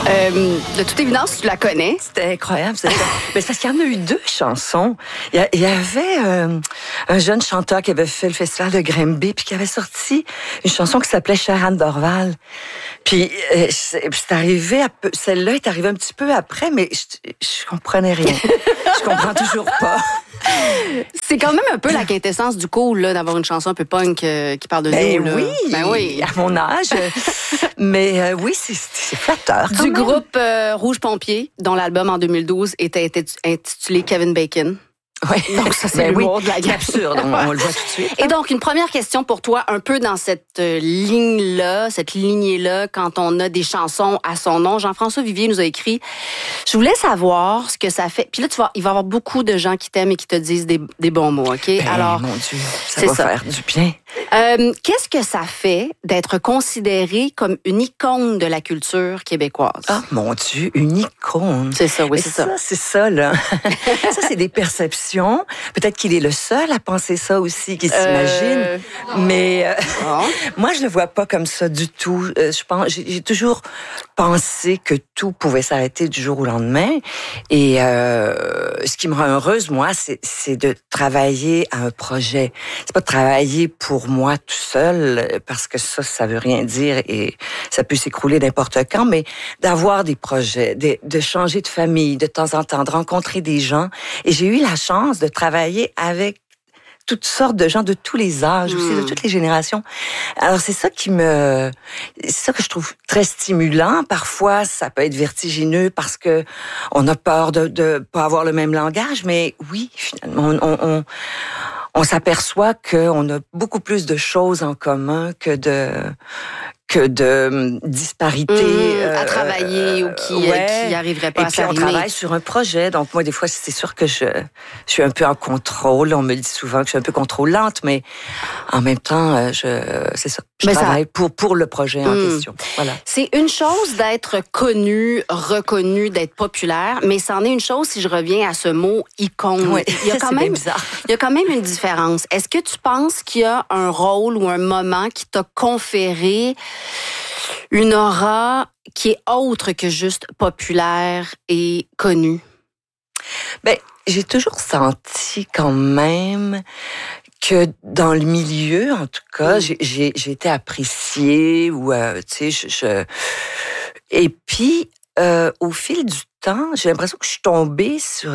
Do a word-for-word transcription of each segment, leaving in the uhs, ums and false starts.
Euh, de toute évidence, tu la connais. C'était incroyable. C'était... Mais c'est parce qu'il y en a eu deux chansons. Il y, a, il y avait euh, un jeune chanteur qui avait fait le festival de Grimby puis qui avait sorti une chanson qui s'appelait Chère Anne Dorval. Puis euh, c'est, c'est arrivé, à peu, celle-là est arrivée un petit peu après, mais je, je comprenais rien. Je comprends toujours pas. C'est quand même un peu la quintessence du cool, là, d'avoir une chanson un peu punk euh, qui parle de ben nous. Là. Oui, ben oui, à mon âge. Mais euh, oui, c'est, c'est flatteur. Du même. groupe euh, Rouge Pompier, dont l'album en deux mille douze était intitulé Kevin Bacon. Oui. Donc ça, c'est ben l'humour oui, de la guerre. absurde, on, on le voit tout de suite. Et donc, une première question pour toi, un peu dans cette euh, ligne-là, cette lignée-là, quand on a des chansons à son nom. Jean-François Vivier nous a écrit « Je voulais savoir ce que ça fait... » Puis là, tu vois, il va y avoir beaucoup de gens qui t'aiment et qui te disent des, des bons mots, OK? Ben, alors, mon Dieu, ça va ça. faire du bien. Euh, qu'est-ce que ça fait d'être considéré comme une icône de la culture québécoise? Ah, mon Dieu, une icône. C'est ça, oui, mais c'est ça. ça. C'est ça, là. Ça, c'est des perceptions. Peut-être qu'il est le seul à penser ça aussi, qu'il s'imagine. Euh... Mais euh, oh. moi, je le vois pas comme ça du tout. Euh, je pense, j'ai, j'ai toujours pensé que tout pouvait s'arrêter du jour au lendemain. Et euh, ce qui me rend heureuse, moi, c'est, c'est de travailler à un projet. C'est pas de travailler pour moi tout seul, parce que ça, ça veut rien dire et ça peut s'écrouler n'importe quand, mais d'avoir des projets, de, de changer de famille de temps en temps, de rencontrer des gens. Et j'ai eu la chance de travailler avec toutes sortes de gens de tous les âges, mmh. aussi de toutes les générations. Alors c'est ça qui me, c'est ça que je trouve très stimulant. Parfois, ça peut être vertigineux parce que on a peur de de pas avoir le même langage, mais oui, finalement, on, on, on on s'aperçoit qu'on a beaucoup plus de choses en commun que de que de disparités mmh, euh, à travailler euh, ou qui ouais. qui arriveraient pas et à puis s'arrimer. On travaille sur un projet, donc moi des fois c'est sûr que je je suis un peu en contrôle. On me dit souvent que je suis un peu contrôlante, mais en même temps je c'est ça. Je mais travaille ça... pour pour le projet en mmh. question. Voilà. C'est une chose d'être connu, reconnu, d'être populaire, mais c'en est une chose si je reviens à ce mot icône. Oui, il y a quand c'est même bizarre. Il y a quand même une différence. Est-ce que tu penses qu'il y a un rôle ou un moment qui t'a conféré une aura qui est autre que juste populaire et connue? Ben, j'ai toujours senti quand même que dans le milieu, en tout cas, mmh. j'ai, j'ai, j'ai été appréciée ou, euh, tu sais, je, je... Et puis, euh, au fil du temps, j'ai l'impression que je suis tombée sur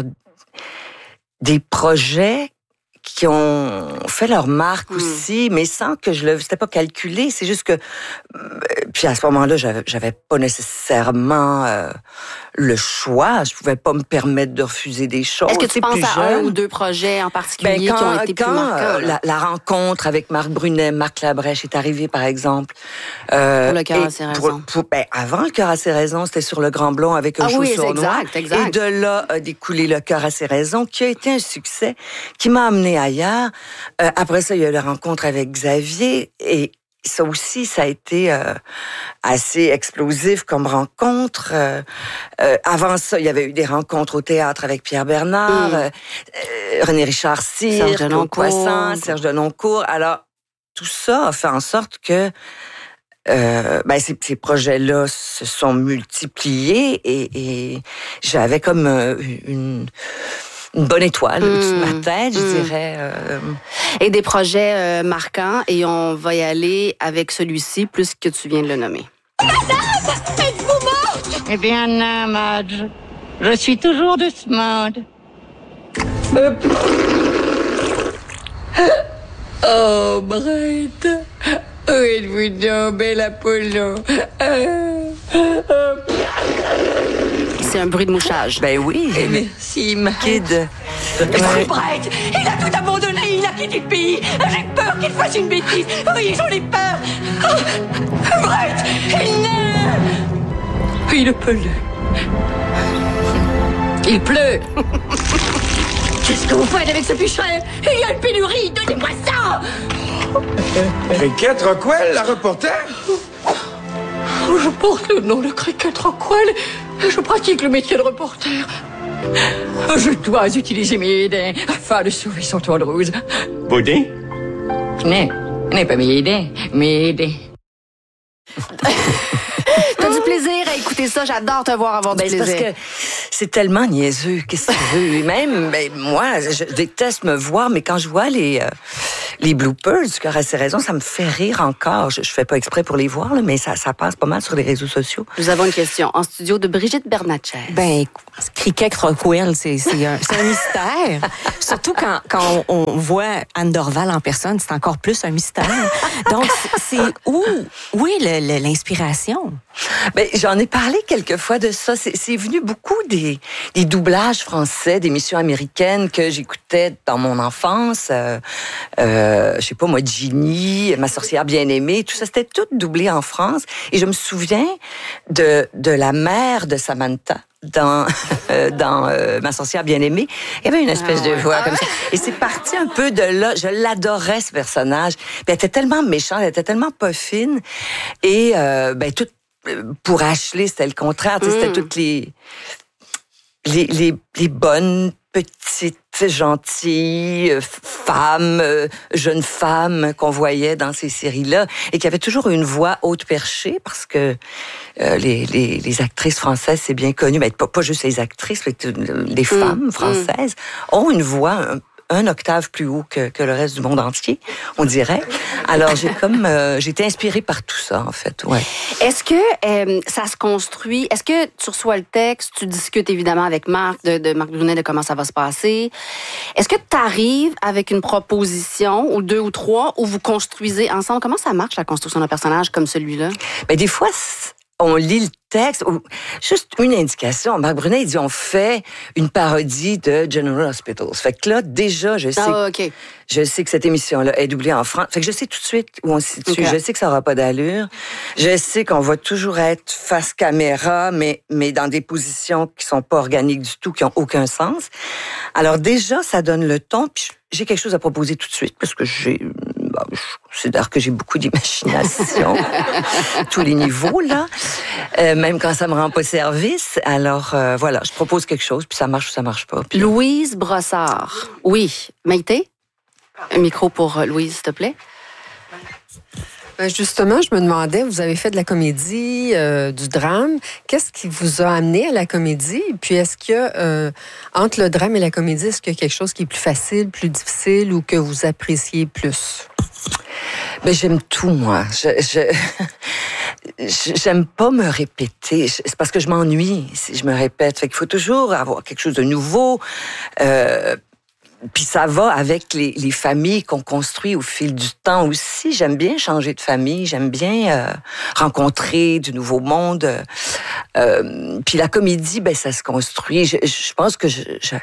des projets qui ont fait leur marque mmh. aussi, mais sans que je le... C'était pas calculé, c'est juste que... Puis à ce moment-là, j'avais, j'avais pas nécessairement euh, le choix. Je pouvais pas me permettre de refuser des choses. Est-ce que tu penses à jeune. un ou deux projets en particulier ben, quand, qui ont été quand, plus marquants? Euh, la, la rencontre avec Marc Brunet, Marc Labrèche est arrivée, par exemple. Euh, pour le cœur à ses raisons. Pour, pour, ben, avant le cœur à ses raisons, c'était sur le Grand Blond avec un ah, show oui, sournois. Exact, exact. Et de là a découlé le cœur à ses raisons, qui a été un succès, qui m'a amené ailleurs. Euh, après ça, il y a eu la rencontre avec Xavier et ça aussi, ça a été euh, assez explosif comme rencontre. Euh, euh, avant ça, il y avait eu des rencontres au théâtre avec Pierre Bernard, mmh. euh, René Richard Cyr, Claude Poisson, Serge Denoncourt. Alors, tout ça a fait en sorte que euh, ben, ces, ces projets-là se sont multipliés et, et j'avais comme euh, une... une bonne étoile mmh. au-dessus de ma tête, je mmh. dirais. Euh... Et des projets euh, marquants, et on va y aller avec celui-ci, plus que tu viens de le nommer. Madame, êtes-vous morte? Eh bien, non, Madge. Je suis toujours de ce monde. Oh, Brett. Où êtes-vous donc, bel Apollo? Euh... Euh... C'est un bruit de mouchage. Ben oui. Et merci, ma kid. Ouais. Brett, il a tout abandonné, il a quitté le pays. J'ai peur qu'il fasse une bêtise. Oui, j'en ai peur. Oh, Brett, il neige. Il pleut. Il pleut. Qu'est-ce que vous faites avec ce bûcheron? Il y a une pénurie, donnez-moi ça. Cricket Rockwell, la reporter? Je porte le nom de Cricket Rockwell. Je pratique le métier de reporter. Je dois utiliser mes idées afin de sauver son Andrews. Vos idées? Non, ce n'est pas mes idées, mes idées. T'as dû plaisir à écouter ça. J'adore te voir avoir du Ben, c'est plaisir. parce que c'est tellement niaiseux. Qu'est-ce que tu veux? Et même, ben, moi, je déteste me voir, mais quand je vois les, euh, les bloopers du Cœur à ses raisons, ça me fait rire encore. Je, je fais pas exprès pour les voir, là, mais ça, ça passe pas mal sur les réseaux sociaux. Nous avons une question en studio de Brigitte Bernatchez. Ben, Cricket Rockwell, c'est, c'est, un, c'est un mystère. Surtout quand, quand on, on voit Anne Dorval en personne, c'est encore plus un mystère. Donc, c'est, c'est où, où est le, le, l'inspiration? Ben, j'en ai parlé quelques fois de ça. C'est, c'est venu beaucoup des, des doublages français, d'émissions américaines que j'écoutais dans mon enfance. Euh, euh, je sais pas, moi, Ginny, Ma sorcière bien-aimée, tout ça, c'était tout doublé en France. Et je me souviens de, de la mère de Samantha dans, euh, dans euh, Ma sorcière bien-aimée. Il y avait une espèce ah ouais. de voix comme ça. Et c'est parti un peu de là. Je l'adorais, ce personnage. Puis elle était tellement méchante, elle était tellement pas fine. Et euh, ben, tout pour Ashley, c'était le contraire. Mm. C'était toutes les, les, les, les bonnes, petites, gentilles femmes, jeunes femmes qu'on voyait dans ces séries-là et qui avaient toujours une voix haute perchée parce que euh, les, les, les actrices françaises, c'est bien connu, mais pas, pas juste les actrices, les, les femmes mm. françaises mm. ont une voix un, un octave plus haut que, que le reste du monde entier, on dirait. Alors, j'ai comme, euh, j'ai été inspirée par tout ça, en fait, ouais. Est-ce que euh, ça se construit? Est-ce que tu reçois le texte, tu discutes évidemment avec Marc, de, de Marc Brunet, de comment ça va se passer? Est-ce que tu arrives avec une proposition, ou deux ou trois, où vous construisez ensemble? Comment ça marche, la construction d'un personnage comme celui-là? Ben, des fois, on lit le texte, ou juste une indication. Marc Brunet, il dit, on fait une parodie de General Hospital. Fait que là, déjà, je sais, ah, okay. je sais que cette émission-là est doublée en France. Fait que je sais tout de suite où on se situe. Okay. Je sais que ça n'aura pas d'allure. Je sais qu'on va toujours être face caméra, mais, mais dans des positions qui sont pas organiques du tout, qui ont aucun sens. Alors déjà, ça donne le ton. Puis j'ai quelque chose à proposer tout de suite, parce que j'ai... je considère que j'ai beaucoup d'imagination, tous les niveaux, là, euh, même quand ça me rend pas service. Alors, euh, voilà, je propose quelque chose, puis ça marche ou ça marche pas. Puis... Louise Brossard. Oui. Maïté? Un micro pour Louise, s'il te plaît. Ben justement, je me demandais, vous avez fait de la comédie, euh, du drame. Qu'est-ce qui vous a amené à la comédie? Puis est-ce que, euh, entre le drame et la comédie, est-ce qu'il y a quelque chose qui est plus facile, plus difficile ou que vous appréciez plus? Ben, j'aime tout, moi. Je, je, j'aime pas me répéter. C'est parce que je m'ennuie si je me répète. Fait qu'il faut toujours avoir quelque chose de nouveau. Euh, Puis ça va avec les, les familles qu'on construit au fil du temps aussi. J'aime bien changer de famille, j'aime bien euh, rencontrer du nouveau monde. Euh, puis la comédie, ben ça se construit. Je, je pense que je, je,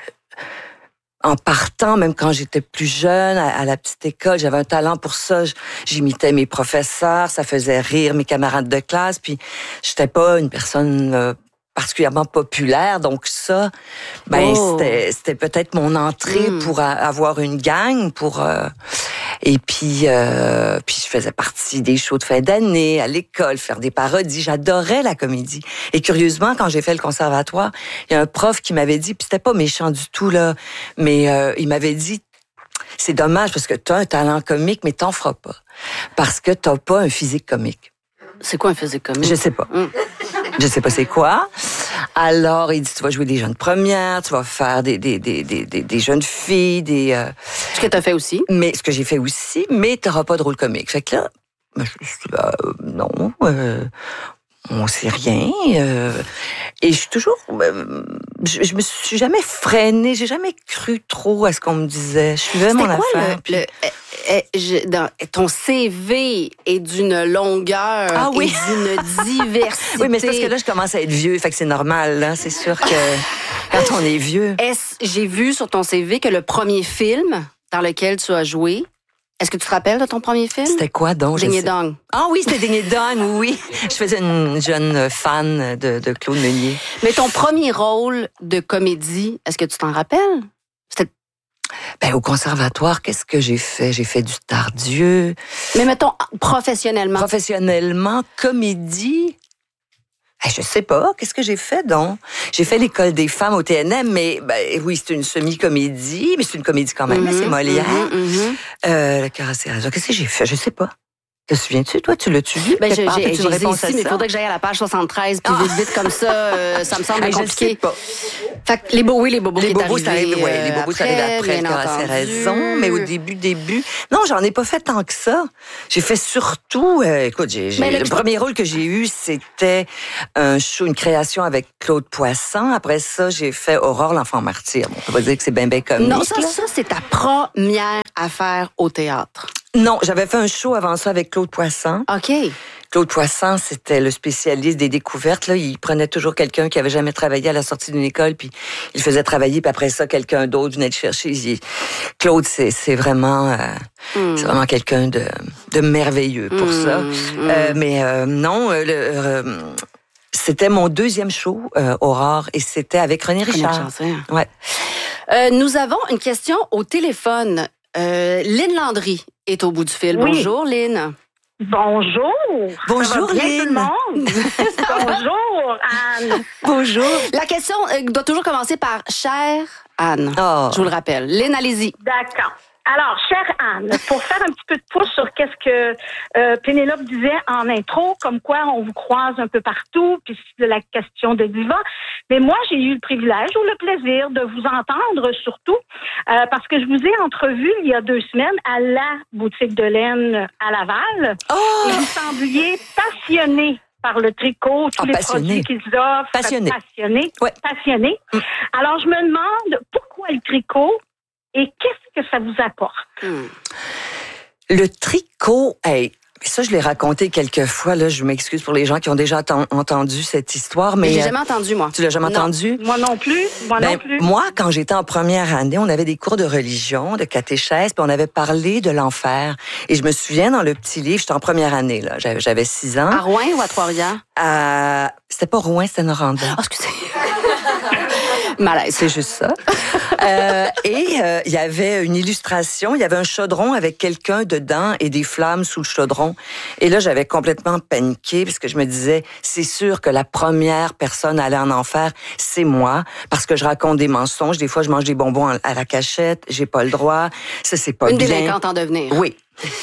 en partant, même quand j'étais plus jeune, à, à la petite école, j'avais un talent pour ça. J'imitais mes professeurs, ça faisait rire mes camarades de classe. Puis j'étais pas une personne... Euh, particulièrement populaire, donc ça, ben oh. c'était, c'était peut-être mon entrée mm. pour a, avoir une gang, pour euh, et puis euh, puis je faisais partie des shows de fin d'année à l'école, faire des parodies. J'adorais la comédie. Et curieusement, quand j'ai fait le conservatoire, il y a un prof qui m'avait dit, puis c'était pas méchant du tout là, mais euh, il m'avait dit, c'est dommage parce que t'as un talent comique, mais t'en feras pas parce que t'as pas un physique comique. C'est quoi un physique comique? Je sais pas. Mm. Je sais pas c'est quoi. Alors, il dit, tu vas jouer des jeunes premières, tu vas faire des, des, des, des, des jeunes filles, des... Euh... Ce que tu as fait aussi. Mais, ce que j'ai fait aussi, mais tu n'auras pas de rôle comique. Fait que là, ben, je me suis dit, euh, non, euh, on sait rien. Euh, et je suis toujours... Euh, je, je me suis jamais freinée, j'ai jamais cru trop à ce qu'on me disait. Je suivais mon quoi, affaire. Le, puis... le, euh, je, dans, ton C V est d'une longueur ah, oui. et d'une diversité. Oui, mais c'est parce que là, je commence à être vieux, fait que c'est normal. Là. C'est sûr que quand on est vieux... Est-ce, j'ai vu sur ton C V que le premier film dans lequel tu as joué, est-ce que tu te rappelles de ton premier film? C'était quoi donc? Ding et Dong. Ah oui, c'était Ding et Dong, oui. Je faisais une jeune fan de, de Claude Meunier. Mais ton premier rôle de comédie, est-ce que tu t'en rappelles? C'était... Ben, au conservatoire, qu'est-ce que j'ai fait? J'ai fait du Tardieu. Mais mettons, professionnellement. Professionnellement, comédie... Je sais pas, qu'est-ce que j'ai fait donc? J'ai fait l'école des femmes au T N M, mais ben, oui, c'est une semi-comédie, mais c'est une comédie quand même, mm-hmm, c'est Molière. Mm-hmm, mm-hmm. Euh, le Cœur à ses raisons. Qu'est-ce que j'ai fait? Je sais pas. Te souviens-tu, toi, tu l'as-tu vu? Ben, j'ai, part, j'ai, tu j'ai réponds ici, à mais il ça? faudrait que j'aille à la page soixante-treize, puis vite, vite, comme ça, euh, ça me semble Hey, je compliqué. sais pas. Fait que les bobos, oui, les bobos Les qui bobos, est ça arrivé, arrive, ouais, euh, les bobos, ça arrive après, bien tu as assez entendu. raison, mais au début, début, non, j'en ai pas fait tant que ça. J'ai fait surtout, euh, écoute, j'ai, j'ai, Mais le premier rôle que j'ai eu, c'était un show, une création avec Claude Poisson. Après ça, j'ai fait Aurore, l'enfant martyr. Bon, on peut pas dire que c'est bien, bien comique. Non, ça, là. ça, c'est ta première affaire au théâtre. Non, j'avais fait un show avant ça avec Claude Poisson. OK. Claude Poisson, c'était le spécialiste des découvertes. Là, il prenait toujours quelqu'un qui avait jamais travaillé à la sortie d'une école, puis il faisait travailler, puis après ça, quelqu'un d'autre venait le chercher. Il... Claude, c'est, c'est vraiment, euh, mm. c'est vraiment quelqu'un de, de merveilleux pour mm. ça. Mm. Euh, mais euh, non, euh, le, euh, c'était mon deuxième show, euh, Aurore, et c'était avec René Richard. René Richard, ouais. Euh, nous avons une question au téléphone. Euh, Lynn Landry est au bout du fil. Oui. Bonjour, Lynn. Bonjour. Bonjour, Ça va bien, Lynn. tout le monde? Bonjour, Anne. Bonjour. La question euh, doit toujours commencer par « Chère Anne oh. ». Je vous le rappelle. Lynn, allez-y. D'accord. Alors, chère Anne, pour faire un petit peu de pouce sur qu'est-ce que euh, Pénélope disait en intro, comme quoi on vous croise un peu partout, puis c'est de la question de diva. Mais moi, j'ai eu le privilège ou le plaisir de vous entendre surtout, euh, parce que je vous ai entrevu il y a deux semaines à la boutique de laine à Laval. Oh! Et vous sembliez passionné par le tricot, tous oh, les passionné. produits qu'ils offrent. Passionné. Passionné. Ouais. Passionné. Mm. Alors, je me demande pourquoi le tricot et qu'est-ce que ça vous apporte? Hmm. Le tricot, hey, ça, je l'ai raconté quelques fois. Là, je m'excuse pour les gens qui ont déjà atten- entendu cette histoire. Mais, mais j'ai euh, jamais entendu, moi. Tu l'as jamais non. entendu? Moi non plus. Moi ben, non plus. Moi, quand j'étais en première année, on avait des cours de religion, de catéchèse, puis on avait parlé de l'enfer. Et je me souviens, dans le petit livre, j'étais en première année, là, j'avais, j'avais six ans. À Rouen ou à Trois-Rivières? À... C'était pas Rouen, c'était Noranda. Oh, excusez. Malaise. C'est juste ça. euh, et il euh, y avait une illustration, il y avait un chaudron avec quelqu'un dedans et des flammes sous le chaudron. Et là, j'avais complètement paniqué parce que je me disais, c'est sûr que la première personne à aller en enfer, c'est moi, parce que je raconte des mensonges. Des fois, je mange des bonbons à la cachette, j'ai pas le droit. Ça, c'est pas une bien. Une délinquante en devenir. Oui.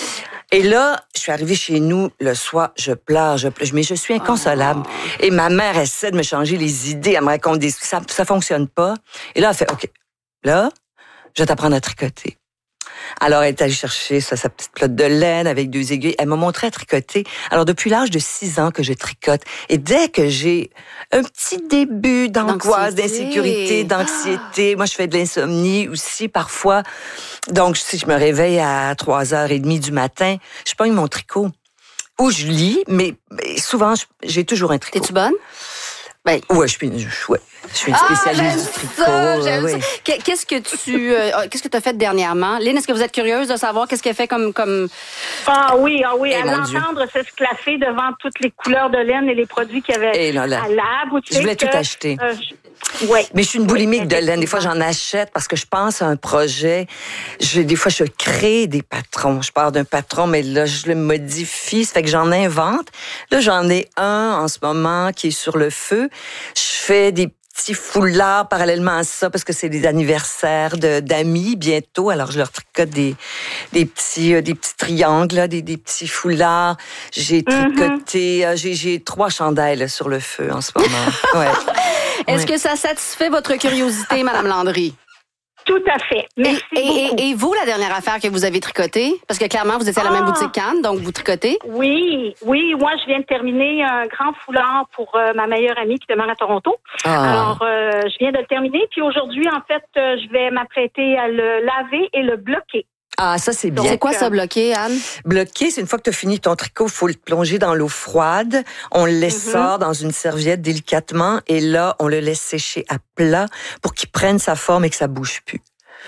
Et là, je suis arrivée chez nous le soir, je pleure, je pleure, mais je suis inconsolable. Oh. Et ma mère essaie de me changer les idées, elle me raconte des ça ça fonctionne pas. Et là, elle fait OK. Là, je vais t'apprendre à tricoter. Alors, elle est allée chercher ça, sa petite pelote de laine avec deux aiguilles. Elle m'a montré à tricoter. Alors, depuis l'âge de six ans que je tricote. Et dès que j'ai un petit début d'angoisse, d'anxiété. d'insécurité, d'anxiété, ah. moi, je fais de l'insomnie aussi parfois. Donc, si je me réveille à trois heures trente du matin, je pogne mon tricot. Ou je lis, mais souvent, j'ai toujours un tricot. T'es-tu bonne? Ben. Ouais, je suis, je, ouais, je suis une spécialiste ah, du tricot. Ça, j'aime ouais. ça. Qu'est-ce que tu, euh, qu'est-ce que tu as fait dernièrement? Lynn, est-ce que vous êtes curieuse de savoir qu'est-ce qu'elle fait comme, comme... Ah oui, ah oui, eh, à l'entendre s'esclaffer devant toutes les couleurs de laine et les produits qu'il y avait eh là là. à la boutique. Je voulais tout acheter. Euh, je... Ouais. Mais je suis une boulimique de laine. Des fois, j'en achète parce que je pense à un projet. Je, des fois, je crée des patrons. Je pars d'un patron, mais là, je le modifie. Ça fait que j'en invente. Là, j'en ai un en ce moment qui est sur le feu. Je fais des petits foulards parallèlement à ça parce que c'est des anniversaires de, d'amis bientôt. Alors, je leur tricote des, des, petits, euh, des petits triangles, là, des, des petits foulards. J'ai tricoté... Mm-hmm. Euh, j'ai, j'ai trois chandails là, sur le feu en ce moment. Ouais. Est-ce ouais. que ça satisfait votre curiosité, Madame Landry? Tout à fait. Merci et, beaucoup. Et, et vous, la dernière affaire que vous avez tricotée? Parce que clairement, vous étiez à la ah. même boutique qu'Anne, donc vous tricotez. Oui, oui. Moi, je viens de terminer un grand foulard pour euh, ma meilleure amie qui demeure à Toronto. Ah. Alors, euh, je viens de le terminer. Puis aujourd'hui, en fait, euh, je vais m'apprêter à le laver et le bloquer. Ah, ça, c'est bien. C'est quoi ça, bloquer, Anne? Bloquer, c'est une fois que tu as fini ton tricot, il faut le plonger dans l'eau froide. On le laisse mm-hmm. sort dans une serviette délicatement et là, on le laisse sécher à plat pour qu'il prenne sa forme et que ça bouge plus.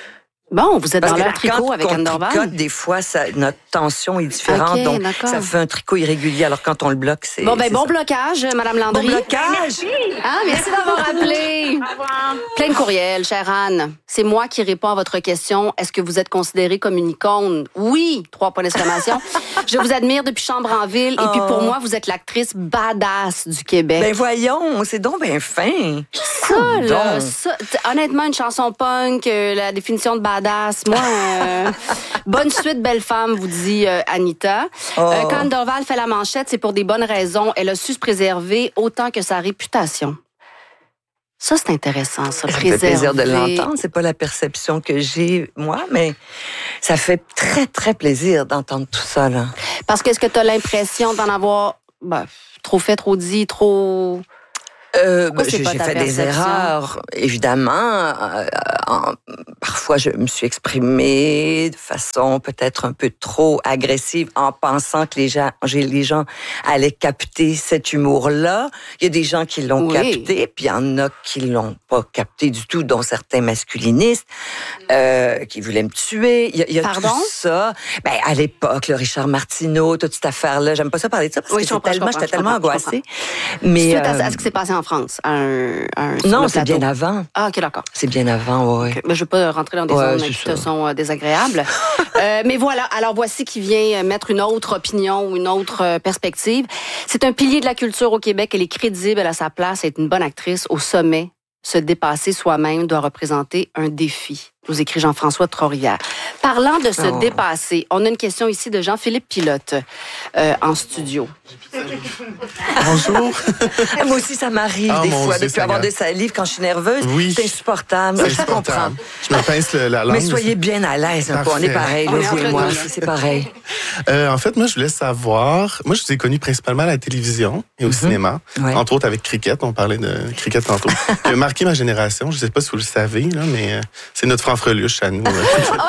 Bon, vous êtes Parce dans que leur tricot quand avec Anne Dorval? Tricote, des fois, ça, notre tension est différente, okay, donc d'accord. ça fait un tricot irrégulier. Alors quand on le bloque, c'est bon ben c'est bon ça. blocage, Madame Landry. Bon blocage. Merci. Ah, merci d'avoir appelé. Au revoir. Plein de courriels, chère Anne. C'est moi qui réponds à votre question. Est-ce que vous êtes considérée comme une icône? Oui. Trois points d'exclamation. Je vous admire depuis Chambre en ville. Oh. Et puis pour moi, vous êtes l'actrice badass du Québec. Ben voyons, c'est donc bien fin. Ça, là, ça, honnêtement, une chanson punk, euh, la définition de badass. badass. Moi, euh, bonne suite, belle femme, vous dit euh, Anita. Oh. Euh, quand Dorval fait la manchette, c'est pour des bonnes raisons. Elle a su se préserver autant que sa réputation. Ça, c'est intéressant, ça, ça préserver. fait plaisir de l'entendre. C'est pas la perception que j'ai, moi, mais ça fait très, très plaisir d'entendre tout ça, là. Parce que est-ce que tu as l'impression d'en avoir ben, trop fait, trop dit, trop... Euh, ben, c'est j'ai pas j'ai ta fait des perception? erreurs, évidemment. Euh, en- parfois, je me suis exprimée de façon peut-être un peu trop agressive en pensant que les gens, j'ai- les gens allaient capter cet humour-là. Il y a des gens qui l'ont Oui. capté, puis il y en a qui l'ont pas capté du tout, dont certains masculinistes euh, qui voulaient me tuer. Il y a, il y a Pardon? tout ça. Ben, à l'époque, le Richard Martineau, toute cette affaire-là, j'aime pas ça parler de ça parce Oui, que je comprends, c'est tellement, je j'étais comprends, tellement je comprends, angoissée. Mais Suite à, euh, à ce qui s'est passé en France, à un, à un- sur non, le c'est plateau. bien avant. Ah, OK, d'accord. C'est bien avant, ouais. Ok. Mais je ne veux pas rentrer dans des Ouais, zones c'est qui ça. te sont euh, désagréables. Euh, mais voilà, alors voici qui vient mettre une autre opinion ou une autre euh, perspective. C'est un pilier de la culture au Québec. Elle est crédible, elle a sa place, elle est une bonne actrice. Au sommet, se dépasser soi-même doit représenter un défi, nous écrit Jean-François Trois-Rivières. Parlant de se Oh. dépasser, on a une question ici de Jean-Philippe Pilote euh, en studio. Bonjour. Moi aussi, ça m'arrive Ah, des mon fois Dieu, de plus avoir Seigneur. des salives quand je suis nerveuse. Oui. C'est insupportable. C'est Je comprends. insupportable. Je me pince le- la langue. Mais soyez bien à l'aise un peu. On est Parfait. pareil, On là, est vous entre et moi. nous, là. C'est pareil. Euh, en fait, moi, je voulais savoir. Moi, je vous ai connu principalement à la télévision et au cinéma. Ouais. Entre autres avec Cricket. On parlait de Cricket tantôt. Qui a marqué ma génération. Je ne sais pas si vous le savez, là, mais euh, c'est notre franfreluche à nous. euh.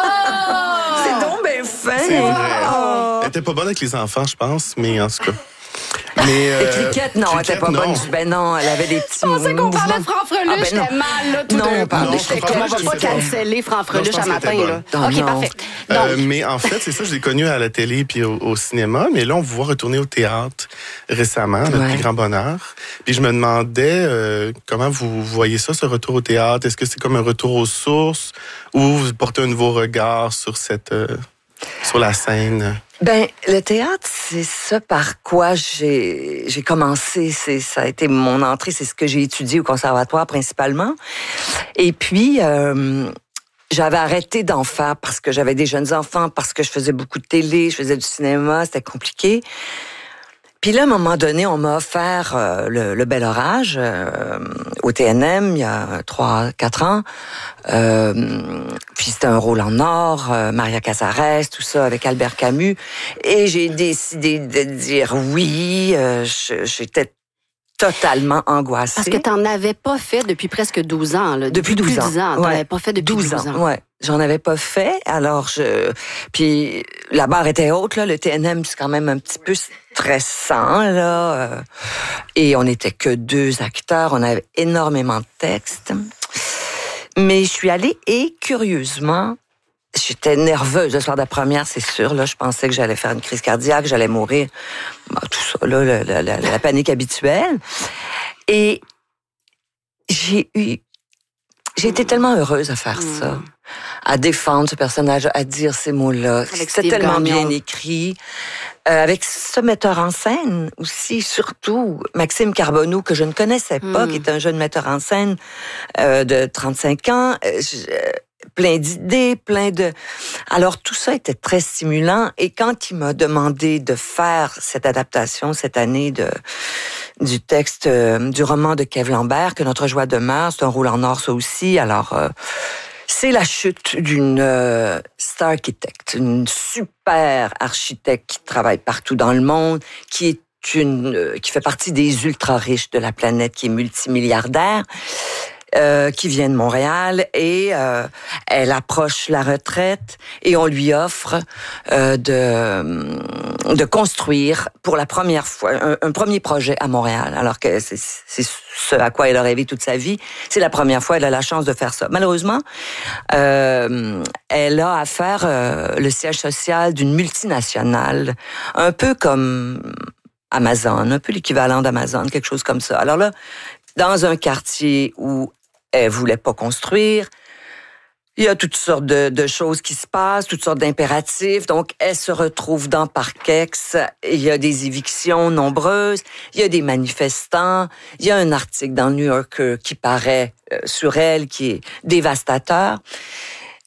C'est donc bien fin. C'est vrai. Oh. Elle était pas bonne avec les enfants, je pense, mais en tout cas. Mais, Et euh, Cricket, non, elle était pas non. bonne. Ben non, elle avait des petits Je pensais qu'on parlait de mouvements. Franfreluche, Ah, ben non. j'étais mal, là, tout Non, d'un on parle coup. de J'étais Franfreluche, comme, on va je pas sais pas. canceller Non, Franfreluche je pense à matin, qu'elle était là. bonne. OK, Non. parfait. Donc, Euh, mais en fait, c'est ça, je l'ai connu à la télé puis au, au cinéma, mais là, on vous voit retourner au théâtre récemment, à notre Ouais. plus grand bonheur. Puis je me demandais euh, comment vous voyez ça, ce retour au théâtre. Est-ce que c'est comme un retour aux sources ou vous portez un nouveau regard sur cette euh, sur la scène? Ben, le théâtre, c'est ça par quoi j'ai j'ai commencé. C'est ça a été mon entrée. C'est ce que j'ai étudié au conservatoire principalement. Et puis. Euh, J'avais arrêté d'en faire parce que j'avais des jeunes enfants, parce que je faisais beaucoup de télé, je faisais du cinéma, c'était compliqué. Puis là, à un moment donné, on m'a offert euh, le, le Bel Orage euh, au T N M il y a trois, quatre ans. Euh, puis c'était un rôle en or, euh, Maria Casares, tout ça, avec Albert Camus. Et j'ai décidé de dire oui. Euh, je- j'étais totalement angoissée. parce que tu n'en avais pas fait depuis presque douze ans. Là. Depuis plus douze ans. de dix ans. Tu n'en Ouais. avais pas fait depuis douze, ans. Ouais, j'en avais pas fait. Alors je, puis la barre était haute là. Le T N M c'est quand même un petit peu stressant là. euh, Et on n'était que deux acteurs. On avait énormément de textes. Mais je suis allée et curieusement, j'étais nerveuse le soir de la première, c'est sûr. Là, je pensais que j'allais faire une crise cardiaque, j'allais mourir. Bon, tout ça, là, la, la, la, la panique habituelle. Et j'ai eu, j'ai été tellement heureuse à faire Mm. ça, à défendre ce personnage, à dire ces mots-là. Avec C'était Steve tellement Gagnon. bien écrit. Euh, avec ce metteur en scène aussi, surtout Maxime Carbonneau, que je ne connaissais pas, Mm. qui est un jeune metteur en scène euh, de trente-cinq ans. Euh, je- euh, plein d'idées, plein de... Alors, tout ça était très stimulant. Et quand il m'a demandé de faire cette adaptation cette année de du texte, euh, du roman de Kev Lambert, Que notre joie demeure, c'est un rôle en or, ça aussi. Alors, euh, c'est la chute d'une euh, star architecte, une super architecte qui travaille partout dans le monde, qui est une, euh, qui fait partie des ultra riches de la planète, qui est multimilliardaire. Euh, qui vient de Montréal et euh, elle approche la retraite et on lui offre euh, de de construire pour la première fois un, un premier projet à Montréal, alors que c'est, c'est ce à quoi elle a rêvé toute sa vie. C'est la première fois elle a la chance de faire ça. Malheureusement, euh, elle a à faire euh, le siège social d'une multinationale, un peu comme Amazon, un peu l'équivalent d'Amazon, quelque chose comme ça. Alors là, dans un quartier où elle voulait pas construire, il y a toutes sortes de, de choses qui se passent, toutes sortes d'impératifs. Donc, elle se retrouve dans Parkex. Il y a des évictions nombreuses. Il y a des manifestants. Il y a un article dans le New Yorker qui paraît euh, sur elle, qui est dévastateur.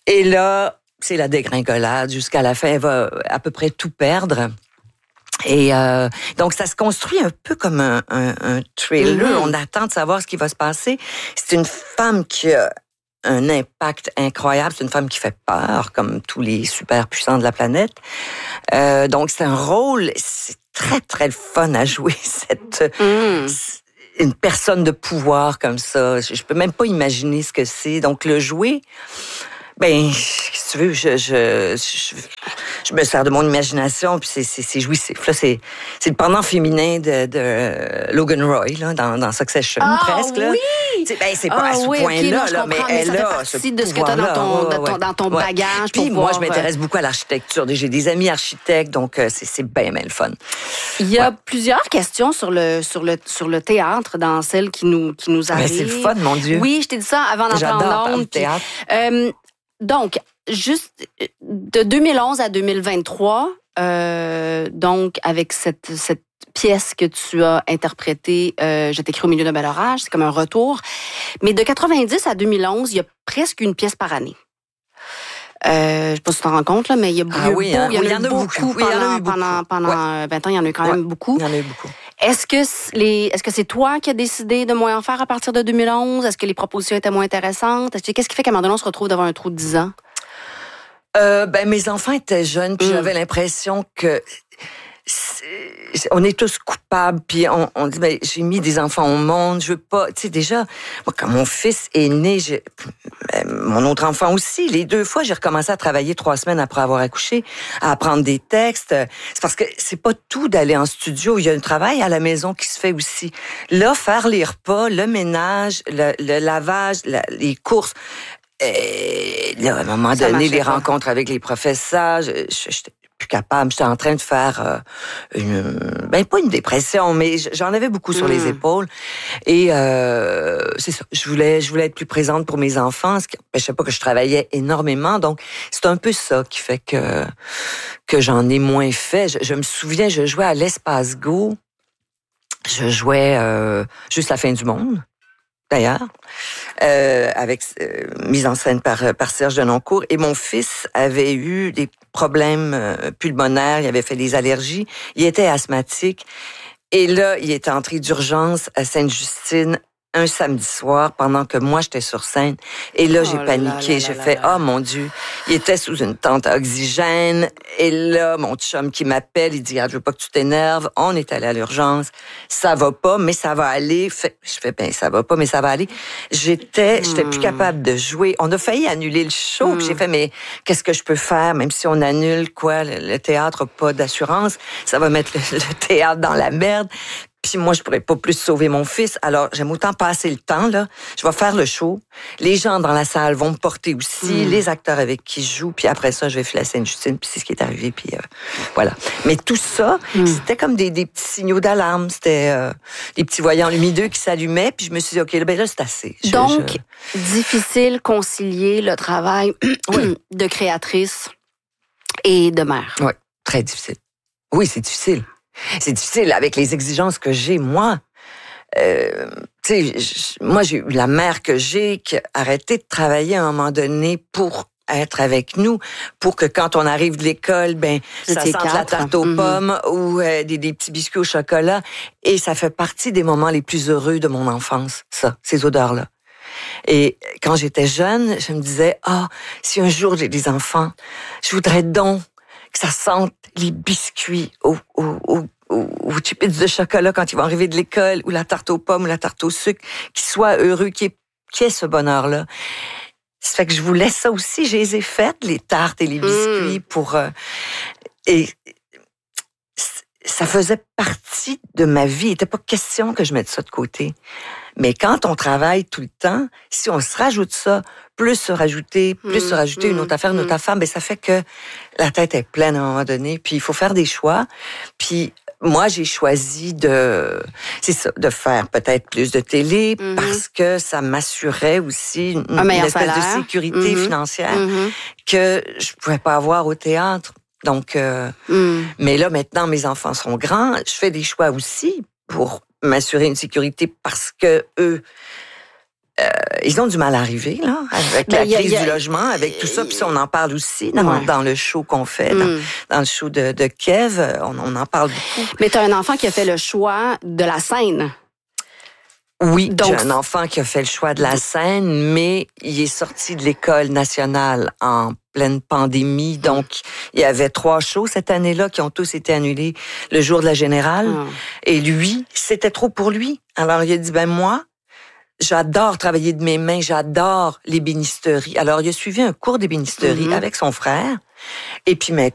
Et là, c'est la dégringolade. Jusqu'à la fin, elle va à peu près tout perdre. Et euh, donc, ça se construit un peu comme un, un, un thriller. Mm-hmm. On attend de savoir ce qui va se passer. C'est une femme qui a un impact incroyable. C'est une femme qui fait peur, comme tous les super puissants de la planète. Euh, donc, c'est un rôle... C'est très, très fun à jouer, cette... Mm. Une personne de pouvoir comme ça. Je, je peux même pas imaginer ce que c'est. Donc, le jouer... Ben, si tu veux, je, je, je, je me sers de mon imagination, puis c'est, c'est, c'est jouissif. Là, c'est, c'est le pendant féminin de, de Logan Roy, là, dans, dans Succession, oh, presque. Là. Oui! C'est, ben, c'est pas oh, à ce oui, point-là, okay, non, là, mais mais elle ça fait a partie ce de ce que tu as dans ton, ouais, dans ton, ouais. dans ton ouais. bagage. Puis pour moi, voir, je m'intéresse beaucoup à l'architecture. J'ai des amis architectes, donc c'est, c'est bien, bien le fun. Il y a ouais. plusieurs questions sur le, sur le, sur le théâtre dans celles qui nous, qui nous arrivent. Ben, c'est le fun, mon Dieu. Oui, je t'ai dit ça avant d'entrer en ondes. Théâtre. Euh, donc, juste de deux mille onze à deux mille vingt-trois, euh, donc avec cette, cette pièce que tu as interprétée, euh, Je t'écris au milieu d'un bel orage, c'est comme un retour. Mais de quatre-vingt-dix à deux mille onze, il y a presque une pièce par année. Euh, je sais pas si tu t'en rends compte, là, mais il y a, ah, beau, oui, il y, hein? il y en oui, a, y en a beaucoup, beaucoup. pendant, oui, y en a eu beaucoup. pendant, pendant ouais. vingt ans, il y en a eu quand même ouais. beaucoup. Il y en a eu beaucoup. Est-ce que, les, est-ce que c'est toi qui as décidé de moins en faire à partir de deux mille onze? Est-ce que les propositions étaient moins intéressantes? Qu'est-ce qui fait qu'à un moment donné, on se retrouve devant un trou de dix ans? Euh, ben, mes enfants étaient jeunes, puis mm. j'avais l'impression que on est tous coupables, puis on, on dit, ben, j'ai mis des enfants au monde, je veux pas, tu sais, déjà, moi, quand mon fils est né, j'ai, mon autre enfant aussi, les deux fois, j'ai recommencé à travailler trois semaines après avoir accouché, à apprendre des textes. C'est parce que c'est pas tout d'aller en studio, il y a un travail à la maison qui se fait aussi. Là, faire les repas, le ménage, le, le lavage, la, les courses, et là, à un moment Ça donné, les pas. rencontres avec les professeurs, je, je, j'étais plus capable. J'étais en train de faire euh, une, ben pas une dépression, mais j'en avais beaucoup sur mmh. les épaules. Et euh, c'est ça. Je voulais, je voulais être plus présente pour mes enfants, ce qui n'empêchait pas que je travaillais énormément. Donc c'est un peu ça qui fait que que j'en ai moins fait. Je, je me souviens, je jouais à l'Espace Go. Je jouais euh, juste la fin du monde. D'ailleurs, euh, avec euh, mise en scène par par Serge Denoncourt. Et mon fils avait eu des problèmes euh, pulmonaires, il avait fait des allergies, il était asthmatique. Et là, il est entré d'urgence à Sainte-Justine un samedi soir pendant que moi, j'étais sur scène. Et là, oh j'ai paniqué. Là là j'ai là fait, « Oh mon Dieu! » Il était sous une tente à oxygène. Et là, mon chum qui m'appelle, il dit, « Ah, je veux pas que tu t'énerves. » On est allé à l'urgence. Ça va pas, mais ça va aller. Fait, je fais, ben, ça va pas, mais ça va aller. J'étais, hmm. j'étais plus capable de jouer. On a failli annuler le show. Hmm. Puis j'ai fait, mais qu'est-ce que je peux faire? Même si on annule, quoi, le, le théâtre n'a pas d'assurance. Ça va mettre le, le théâtre dans la merde. Puis moi, je pourrais pas plus sauver mon fils. Alors, j'aime autant passer le temps, là. Je vais faire le show. Les gens dans la salle vont me porter aussi, mmh. les acteurs avec qui je joue. Puis après ça, je vais filer à Sainte-Justine. Puis c'est ce qui est arrivé. Puis euh, voilà. Mais tout ça, mmh. c'était comme des, des petits signaux d'alarme. C'était euh, des petits voyants lumineux qui s'allumaient. Puis je me suis dit, OK, là, ben là, c'est assez. Je, Donc, je... difficile concilier le travail oui. de créatrice et de mère. Oui, très difficile. Oui, c'est difficile. C'est difficile avec les exigences que j'ai, moi. Euh, tu sais, moi, j'ai eu la mère que j'ai qui a arrêté de travailler à un moment donné pour être avec nous, pour que quand on arrive de l'école, ben ça sente la tarte aux mm-hmm. pommes ou euh, des, des petits biscuits au chocolat. Et ça fait partie des moments les plus heureux de mon enfance, ça, ces odeurs-là. Et quand j'étais jeune, je me disais, ah, oh, si un jour j'ai des enfants, je voudrais donc que ça sente les biscuits au, au, au, au, au chips de chocolat quand ils vont arriver de l'école, ou la tarte aux pommes, ou la tarte au sucre, qu'ils soient heureux, qu'il y ait ce bonheur-là. Ça fait que je voulais ça aussi. Je les ai faites, les tartes et les biscuits, mmh. pour... Euh, et ça faisait partie de ma vie. Il n'était pas question que je mette ça de côté. Mais quand on travaille tout le temps, si on se rajoute ça, plus se rajouter, plus mmh, se rajouter mmh, une autre affaire, une autre mmh. affaire, ben ça fait que la tête est pleine à un moment donné. Puis il faut faire des choix. Puis moi, j'ai choisi de, c'est ça, de faire peut-être plus de télé mmh. parce que ça m'assurait aussi une, une espèce salaire. de sécurité mmh. financière mmh. que je pouvais pas avoir au théâtre. Donc, euh, mmh. mais là maintenant, mes enfants sont grands. Je fais des choix aussi pour m'assurer une sécurité parce que eux Euh, ils ont du mal à arriver, là, avec ben, la y a, crise y a, du logement, avec tout ça. Puis on en parle aussi dans, ouais. dans le show qu'on fait, mm. dans, dans le show de, de Kev. On, on en parle beaucoup. Mais tu as un enfant qui a fait le choix de la scène. Oui, donc j'ai un enfant qui a fait le choix de la scène, mais il est sorti de l'école nationale en pleine pandémie. Donc, il y avait trois shows cette année-là qui ont tous été annulés le jour de la Générale. Mm. Et lui, c'était trop pour lui. Alors, il a dit, ben moi, j'adore travailler de mes mains, j'adore l'ébénisterie. Alors, il a suivi un cours d'ébénisterie mm-hmm. avec son frère. Et puis maintenant,